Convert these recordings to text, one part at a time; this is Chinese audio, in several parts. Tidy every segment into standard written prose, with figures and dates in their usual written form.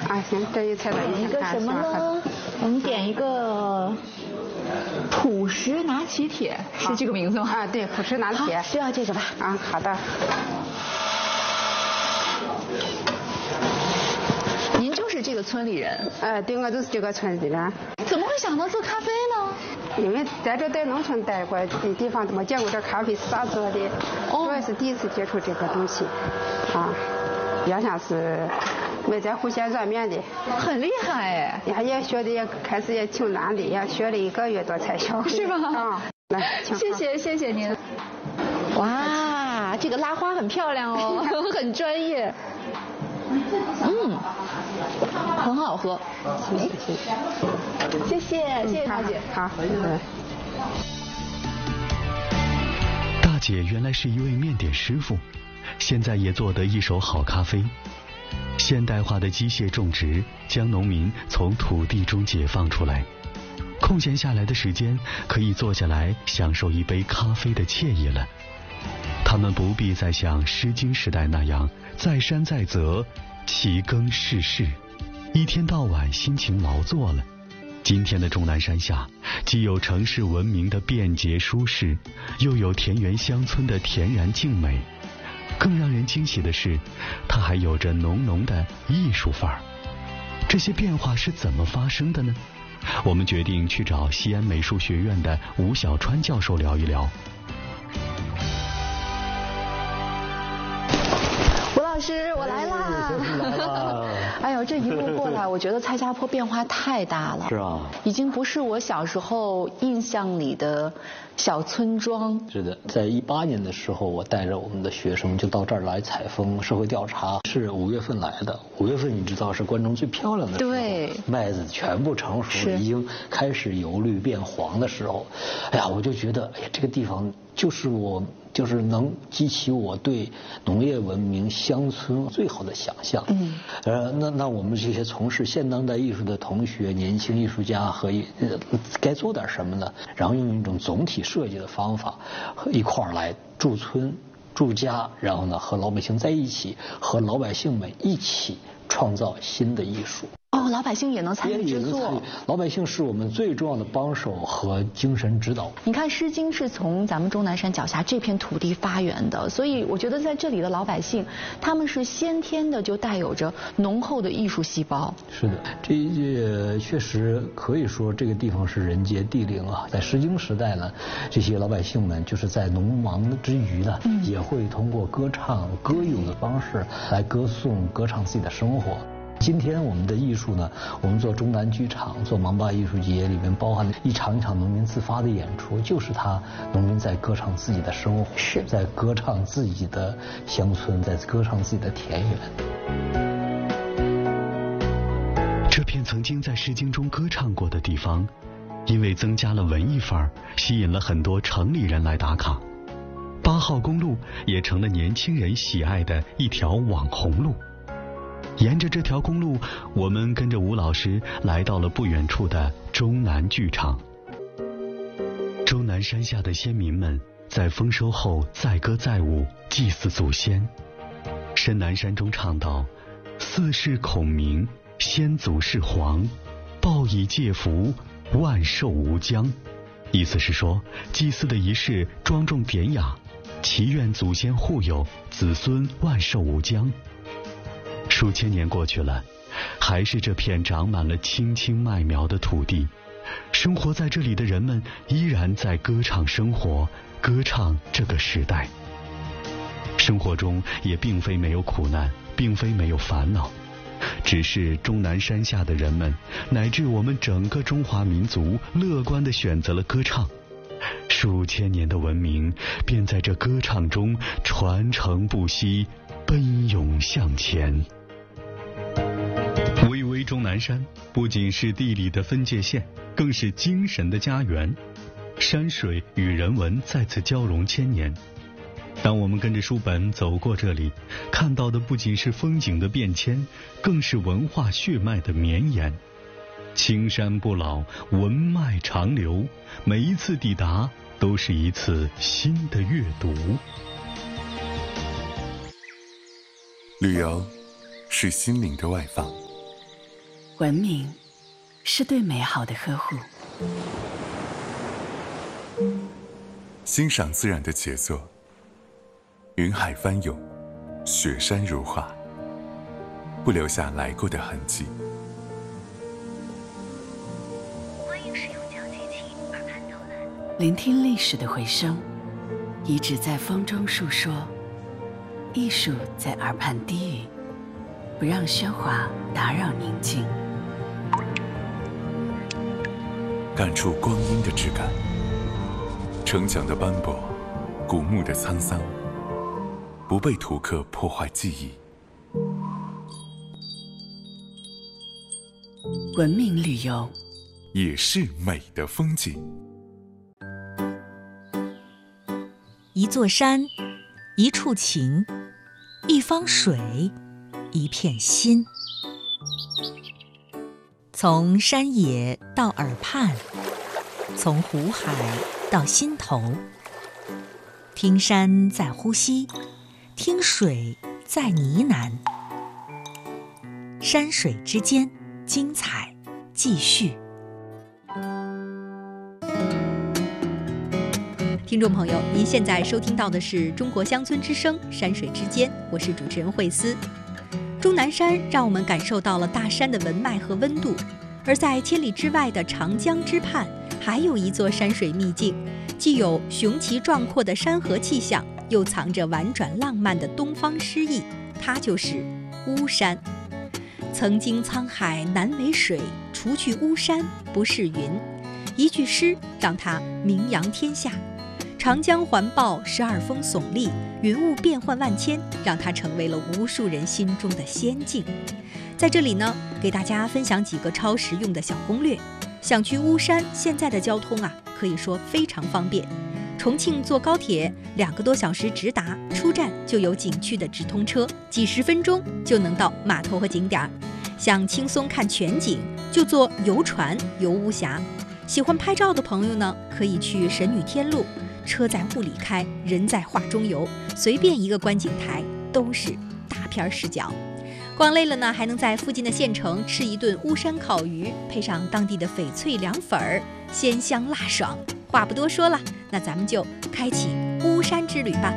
啊，行，这一菜单点一个什么呢？我们点一个朴实拿起铁，是这个名字吗？ 啊，对，朴实拿铁。 需要这个吧？ 啊，好的。 您就是这个村里人？ 对，我就是这个村里人。 怎么会想到做咖啡呢？ 因为在这在农村待过的地方，没见过这咖啡是咋做的，主要是第一次接触这个东西，啊，原先是没在户县软面的。 很厉害哎！ 也学的也开始也挺难的，也学了1个月多才学会。 是吗？ 啊，来， 谢谢您。哇，这个拉花很漂亮哦，很专业。很好喝。谢谢大姐。 好。 大姐原来是一位面点师傅，现在也做得一手好咖啡。现代化的机械种植将农民从土地中解放出来，空闲下来的时间可以坐下来享受一杯咖啡的惬意了。他们不必再像《诗经》时代那样在山在泽，其耕事事，一天到晚辛勤劳作了。今天的终南山下，既有城市文明的便捷舒适，又有田园乡村的恬然静美。更让人惊喜的是，它还有着浓浓的艺术范儿。这些变化是怎么发生的呢？我们决定去找西安美术学院的吴小川教授聊一聊。 吴老师，我来啦！哎呦，这一路过来，我觉得蔡家坡变化太大了。 是啊， 已经不是我小时候印象里的小村庄。 是的，在18年的时候，我带着我们的学生就到这儿来采风社会调查，是5月份来的。5月份你知道是关中最漂亮的时候， 对， 麦子全部成熟，已经开始由绿变黄的时候。哎呀，我就觉得，哎呀，这个地方就是能激起我对农业文明乡村最好的想象。那我们这些从事现当代艺术的同学、年轻艺术家该做点什么呢？然后用一种总体设计的方法，一块儿来驻村、驻家，然后呢和老百姓在一起，和老百姓们一起创造新的艺术。 老百姓也能参与制作。 老百姓是我们最重要的帮手和精神指导。 你看，《诗经》是从咱们终南山脚下这片土地发源的，所以我觉得在这里的老百姓，他们是先天的就带有着浓厚的艺术细胞。 是的，这确实可以说这个地方是人杰地灵啊。在《诗经》时代呢，这些老百姓们就是在农忙之余呢，也会通过歌唱、歌咏的方式来歌唱自己的生活。今天我们的艺术呢，我们做中南剧场、做芒灞艺术节，里面包含了一场一场农民自发的演出，就是农民在歌唱自己的生活，在歌唱自己的乡村，在歌唱自己的田园。 这片曾经在《诗经》中歌唱过的地方，因为增加了文艺范儿，吸引了很多城里人来打卡。8号公路也成了年轻人喜爱的一条网红路。沿着这条公路，我们跟着吴老师来到了不远处的终南剧场。终南山下的先民们在丰收后载歌载舞，祭祀祖先。深南山中唱道：“四世孔明，先祖是皇，报以介福，万寿无疆。”意思是说，祭祀的仪式庄重典雅，祈愿祖先护佑，子孙万寿无疆。数千年过去了，还是这片长满了青青麦苗的土地，生活在这里的人们依然在歌唱生活，歌唱这个时代。生活中也并非没有苦难，并非没有烦恼，只是终南山下的人们，乃至我们整个中华民族，乐观地选择了歌唱。数千年的文明便在这歌唱中传承不息，奔涌向前。巍巍终南山不仅是地理的分界线，更是精神的家园，山水与人文在此交融千年。当我们跟着书本走过这里，看到的不仅是风景的变迁，更是文化血脉的绵延。青山不老，文脉长流，每一次抵达都是一次新的阅读。 旅游是心灵的外放， 文明是对美好的呵护。 欣赏自然的杰作，云海翻涌，雪山如画，不留下来过的痕迹。 欢迎使用交接器耳畔导览，聆听历史的回声，遗址在风中述说，艺术在耳畔低语，不让喧哗打扰宁静。 感触光阴的质感，城墙的斑驳，古墓的沧桑，不被图刻破坏记忆。 文明旅游也是美的风景。 一座山，一处情，一方水，一片心。从山野到耳畔，从湖海到心头，听山在呼吸，听水在呢喃，山水之间，精彩继续。听众朋友，您现在收听到的是中国乡村之声山水之间，我是主持人慧思。终南山让我们感受到了大山的文脉和温度，而在千里之外的长江之畔，还有一座山水秘境，既有雄奇壮阔的山河气象，又藏着婉转浪漫的东方诗意，它就是巫山。曾经沧海难为水，除去巫山不是云。一句诗让它名扬天下。长江环抱，12峰耸立，云雾变幻万千，让它成为了无数人心中的仙境。在这里呢，给大家分享几个超实用的小攻略。想去巫山，现在的交通可以说非常方便。重庆坐高铁2个多小时直达，出站就有景区的直通车，几十分钟就能到码头和景点。想轻松看全景，就坐游船游巫峡。喜欢拍照的朋友呢，可以去神女天路，车在雾里开，人在画中游，随便一个观景台都是大片视角。逛累了呢，还能在附近的县城吃一顿巫山烤鱼，配上当地的翡翠凉粉儿，鲜香辣爽。话不多说了，那咱们就开启巫山之旅吧。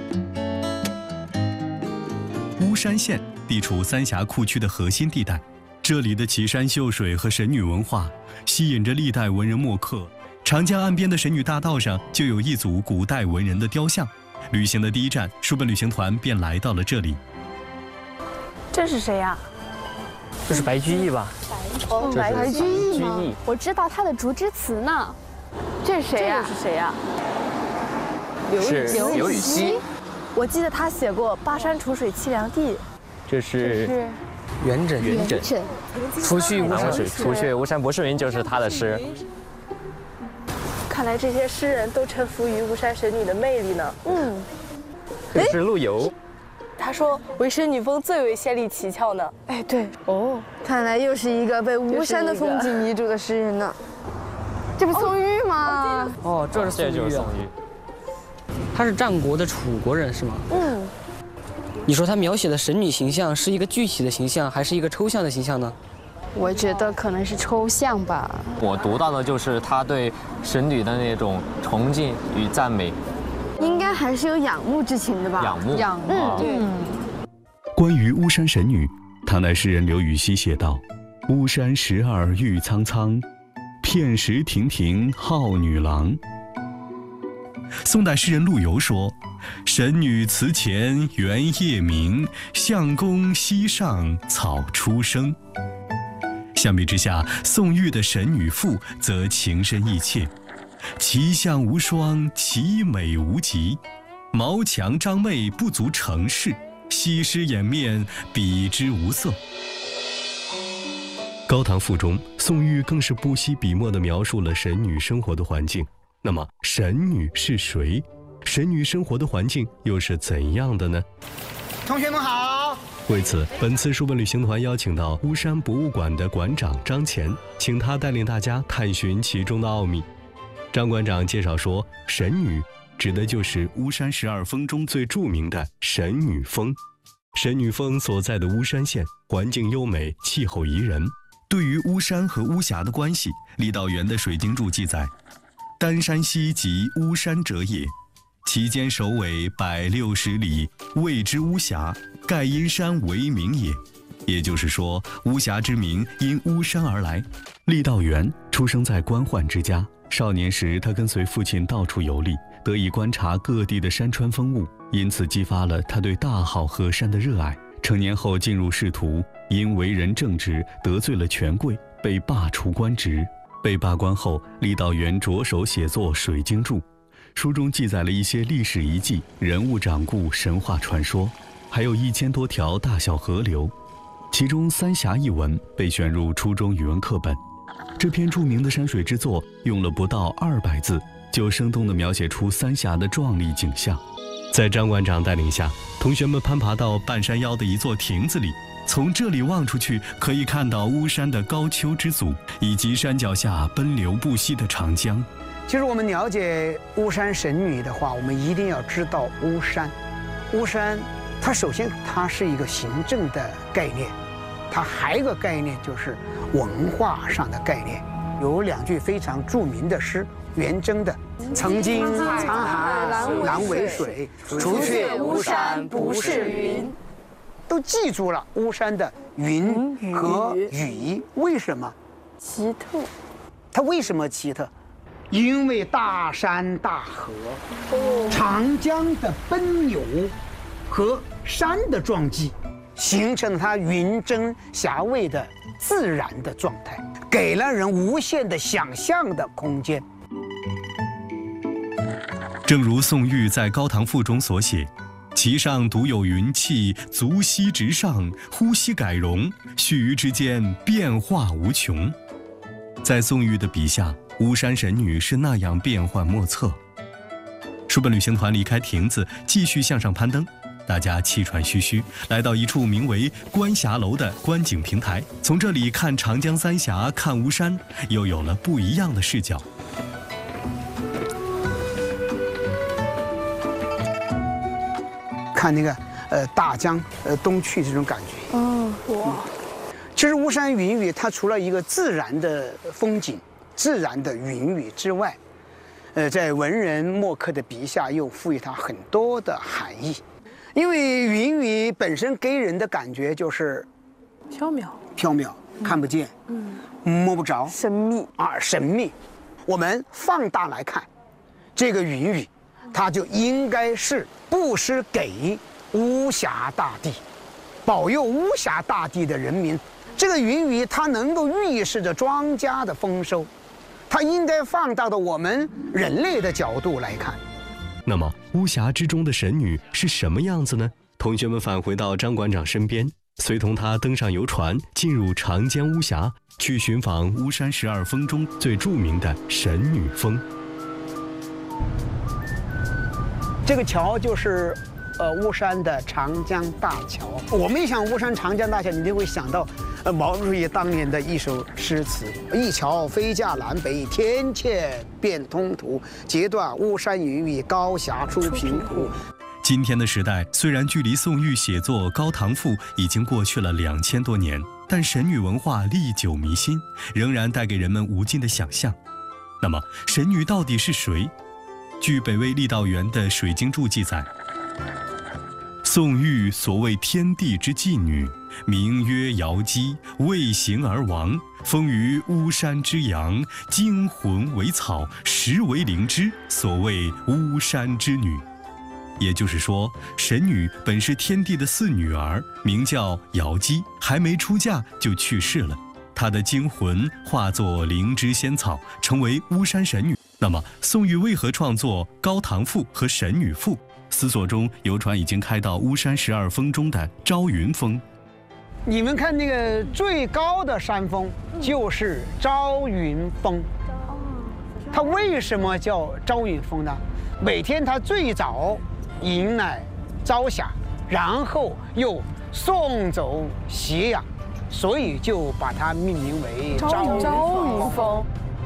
巫山县地处三峡库区的核心地带，这里的奇山秀水和神女文化吸引着历代文人墨客。长江岸边的神女大道上就有一组古代文人的雕像，旅行的第一站，书本旅行团便来到了这里。 这是谁呀？ 这是白居易吧？ 白居易吗？我知道他的《竹枝词》呢。这是谁呀？这是谁呀？ 刘禹锡。 我记得他写过“巴山楚水凄凉地”。 这是元稹。除去巫山不是云，就是他的诗。 看来这些诗人都臣服于巫山神女的魅力呢。 这是陆游。 他说唯神女峰最为仙力奇峭呢。哎，对哦，看来又是一个被巫山的风景迷住的诗人呢。这不宋玉吗？ 哦，这是宋玉。他是战国的楚国人是吗？你说他描写的神女形象是一个具体的形象，还是一个抽象的形象呢？ 我觉得可能是抽象吧。 我读到的就是他对神女的那种崇敬与赞美， 应该还是有仰慕之情的吧？ 仰慕， 对。 关于巫山神女，唐代诗人刘禹锡写道：“巫山12玉苍苍，片石亭亭号女郎。”宋代诗人陆游说：“神女祠前圆夜明，相公溪上草初生。”相比之下，宋玉的《神女赋》则情深意切，其相无双，其美无极，毛强张媚不足成事，西施掩面比之无色。高唐赋中，宋玉更是不惜笔墨地描述了神女生活的环境。那么，神女是谁？神女生活的环境又是怎样的呢？ 同学们好。 为此，本次书本旅行团邀请到巫山博物馆的馆长张乾，请他带领大家探寻其中的奥秘。张馆长介绍说，神女指的就是巫山12峰中最著名的神女峰。神女峰所在的巫山县环境优美，气候宜人， 对于巫山和巫峡的关系，郦道元的《水经注》记载：“丹山兮即巫山者也，其间首尾160里，谓之巫峡，盖因山为名也。”也就是说，巫峡之名因巫山而来。郦道元出生在官宦之家，少年时他跟随父亲到处游历，得以观察各地的山川风物，因此激发了他对大好河山的热爱。成年后进入仕途，因为人正直得罪了权贵，被罢除官职。被罢官后，郦道元着手写作《水经注》，书中记载了一些历史遗迹、人物掌故、神话传说，还有1000多条大小河流。其中三峡一文被选入初中语文课本。这篇著名的山水之作用了不到200字，就生动地描写出三峡的壮丽景象。在张馆长带领下，同学们攀爬到半山腰的一座亭子里，从这里望出去，可以看到巫山的高丘之阻，以及山脚下奔流不息的长江。 其实我们了解巫山神女的话，我们一定要知道巫山。巫山，它首先它是一个行政的概念，它还有一个概念就是文化上的概念。有2句非常著名的诗，元稹的“曾经沧海难为水，除却巫山不是云”，都记住了巫山的云和雨。为什么？ 奇特。 它为什么奇特？因为大山大河，长江的奔流和山的撞击，形成了它云蒸霞蔚的自然的状态，给了人无限的想象的空间。 正如宋玉在《高唐赋》中所写：“其上独有云气，足息直上，呼吸改容，须臾之间变化无穷。”在宋玉的笔下，巫山神女是那样变幻莫测。书本旅行团离开亭子，继续向上攀登。大家气喘吁吁，来到一处名为观峡楼的观景平台。从这里看长江三峡，看巫山，又有了不一样的视角。 看那个大江东去这种感觉。哇！其实巫山云雨它除了一个自然的风景、自然的云雨之外，在文人墨客的笔下又赋予它很多的含义。因为云雨本身给人的感觉就是缥缥，看不见，摸不着， 神秘啊，神秘。我们放大来看，这个云雨，它就应该是布施给巫峡大地，保佑巫峡大地的人民。这个云雨它能够预示着庄稼的丰收，它应该放大到我们人类的角度来看。 那么巫峡之中的神女是什么样子呢？同学们返回到张馆长身边，随同他登上游船，进入长江巫峡，去寻访巫山12峰中最著名的神女峰。 这个桥就是巫山的长江大桥。我们一想巫山长江大桥，你就会想到毛主席当年的一首诗词：“一桥飞架南北，天堑变通途。截断巫山云雨，高峡出平湖。” 今天的时代，虽然距离宋玉写作《高唐赋》已经过去了2000多年，但神女文化历久弥新，仍然带给人们无尽的想象。那么，神女到底是谁？据北魏郦道元的《水经注》记载，宋玉所谓天地之妓女，名曰瑶姬，为行而亡，封于巫山之阳，精魂为草，实为灵芝，所谓巫山之女。也就是说，神女本是天帝的4女儿，名叫瑶姬，还没出嫁就去世了。她的精魂化作灵芝仙草，成为巫山神女。那么，宋玉为何创作《高唐赋》和《神女赋》？思索中，游船已经开到巫山12峰中的朝云峰。 你们看那个最高的山峰就是朝云峰。它为什么叫朝云峰呢？每天它最早迎来朝霞，然后又送走斜阳，所以就把它命名为朝云峰。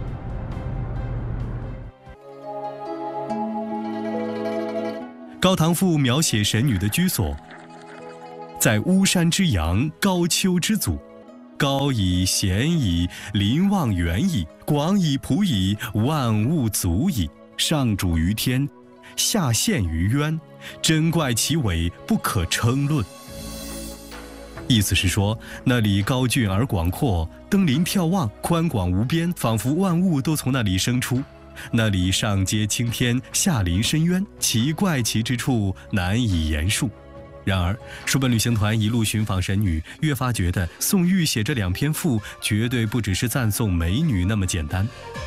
《高唐赋》描写神女的居所，在巫山之阳，高丘之阻。 高矣，咸矣，临望远矣，广矣，普矣，万物足矣。上主于天，下陷于渊，真怪其伟，不可称论。意思是说，那里高峻而广阔，登临眺望，宽广无边，仿佛万物都从那里生出。那里上接青天，下临深渊，其怪奇之处难以言述。然而，书本旅行团一路寻访神女，越发觉得宋玉写这2篇赋，绝对不只是赞颂美女那么简单。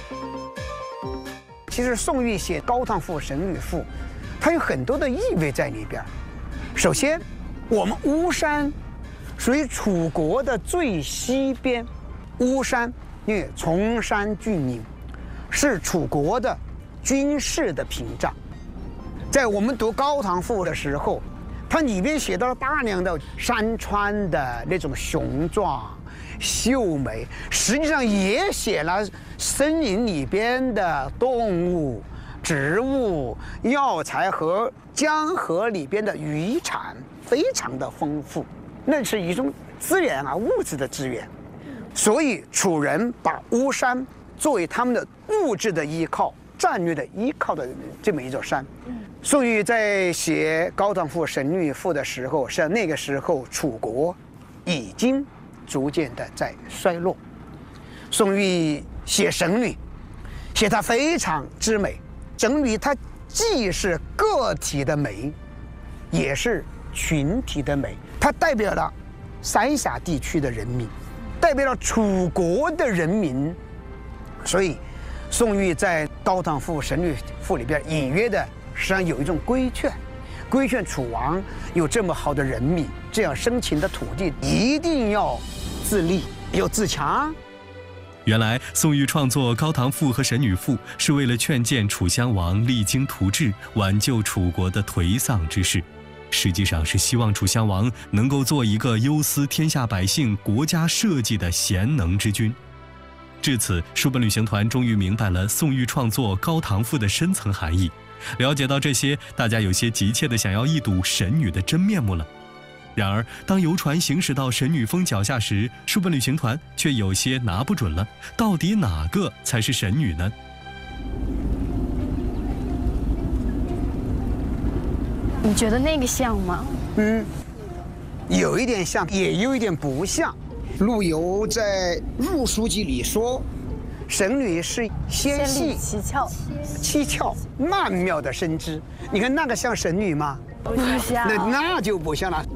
其实宋玉写《高唐赋》《神女赋》，它有很多的意味在里边。首先，我们巫山属于楚国的最西边，巫山因为崇山峻岭，是楚国的军事的屏障。在我们读《高唐赋》的时候，它里边写到了大量的山川的那种雄壮、秀美，实际上也写了森林里边的动物、植物、药材和江河里边的渔产，非常的丰富。那是一种资源啊，物质的资源。所以楚人把巫山作为他们的物质的依靠、战略的依靠的这么一座山。宋玉在写《高唐赋》《神女赋》的时候，是那个时候楚国已经逐渐的在衰落。宋玉写神女，写她非常之美。神女她既是个体的美，也是群体的美，它代表了三峡地区的人民，代表了楚国的人民。所以宋玉在《高唐赋》《神女赋》里边隐约的实际上有一种规劝楚王有这么好的人民，这样生情的土地，一定要自立，要自强。 原来宋玉创作《高唐赋》和《神女赋》是为了劝谏楚襄王励精图治，挽救楚国的颓丧之势，实际上是希望楚襄王能够做一个忧思天下百姓、国家社稷的贤能之君。至此，书本旅行团终于明白了宋玉创作《高唐赋》的深层含义。了解到这些，大家有些急切地想要一睹神女的真面目了。然而，当游船行驶到神女峰脚下时，书本旅行团却有些拿不准了，到底哪个才是神女呢？ 你觉得那个像吗？ 有一点像，也有一点不像。陆游在《入书记》里说，神女是纤细、七窍、曼妙的身姿。你看那个像神女吗？ 不像。 那就不像了。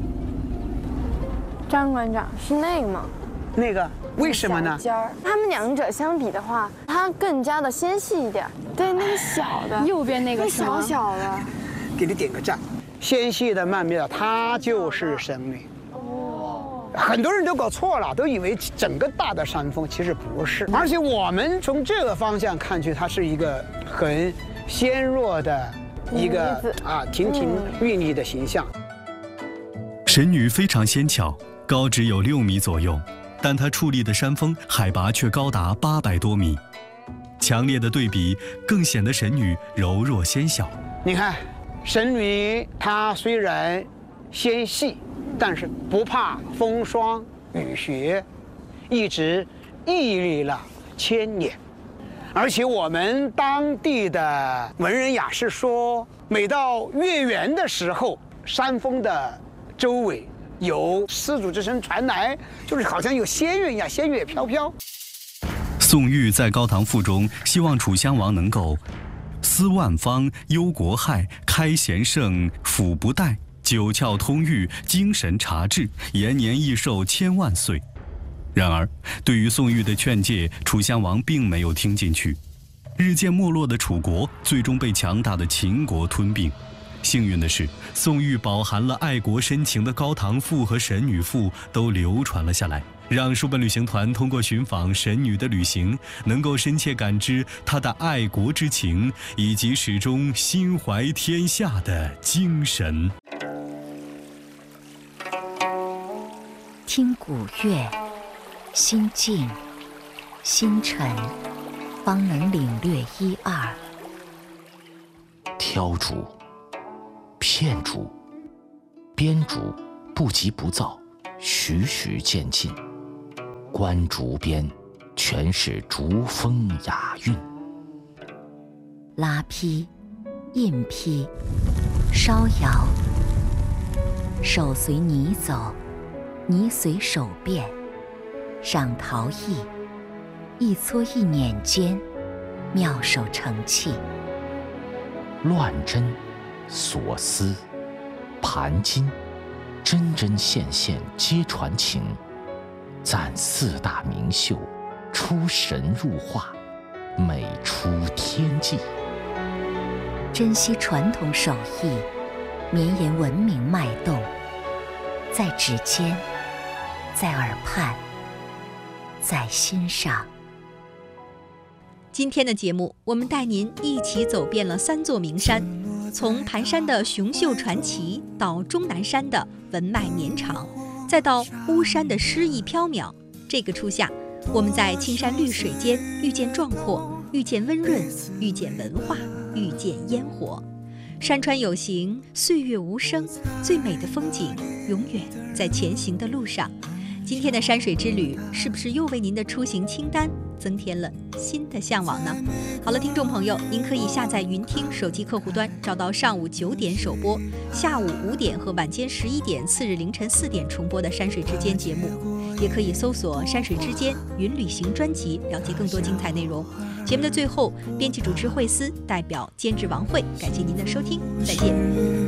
张馆长是那个吗？ 那个为什么呢？ 他们2者相比的话，它更加的纤细一点。对，那个小的，右边那个小小的。 给你点个赞。纤细的、曼妙的，她就是神女。很多人都搞错了，都以为整个大的山峰，其实不是。而且我们从这个方向看去，它是一个很纤弱的一个亭亭玉立的形象。 神女非常纤巧，高只有6米左右，但她矗立的山峰海拔却高达800多米。强烈的对比更显得神女柔弱纤小。 你看，神女她虽然纤细，但是不怕风霜雨雪，一直屹立了1000年。而且我们当地的文人雅士说，每到月圆的时候，山峰的周围有丝竹之声传来，就是好像有仙乐一样，仙乐飘飘。 宋玉在《高唐赋》中希望楚襄王能够思万方，忧国害，开贤圣，抚不殆，九窍通狱，精神察治，延年益寿1000万岁。然而，对于宋玉的劝诫，楚襄王并没有听进去。日渐没落的楚国最终被强大的秦国吞并。幸运的是，宋玉饱含了爱国深情的《高唐赋》和《神女赋》都流传了下来，让书本旅行团通过寻访神女的旅行，能够深切感知她的爱国之情，以及始终心怀天下的精神。 听古乐，心静心沉，方能领略1、2。 挑竹、片竹、编竹，不急不躁，徐徐渐进。 观竹边，全是竹风雅韵。 拉坯、印坯、烧窑，手随泥走，泥随手变，上陶艺，一搓一捻间，妙手成器。 乱针、锁丝、盘金，针针线线皆传情，赞4大名秀，出神入化，美出天际。 珍惜传统手艺，绵延文明脉动，在指尖，在耳畔，在心上。 今天的节目，我们带您一起走遍了3座名山，从盘山的雄秀传奇，到终南山的文脉绵长，再到巫山的诗意缥缈。这个初夏，我们在青山绿水间遇见壮阔，遇见温润，遇见文化，遇见烟火。山川有形，岁月无声，最美的风景永远在前行的路上。今天的山水之旅，是不是又为您的出行清单增添了新的向往呢？好了，听众朋友，您可以下载云听手机客户端，找到上午9点首播，下午5点和晚间11点次日凌晨4点重播的山水之间节目，也可以搜索山水之间云旅行专辑，了解更多精彩内容。节目的最后，编辑主持惠思代表监制王慧，感谢您的收听，再见。